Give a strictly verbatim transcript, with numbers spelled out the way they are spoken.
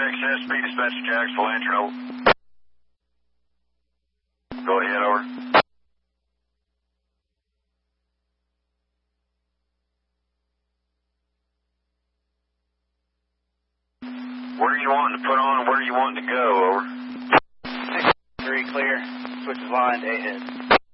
X S P, dispatch to Jacksonville, Antrim, over. Go ahead, over. Where are you wanting to put on and where are you wanting to go, over? Three clear. Switches line to eight head.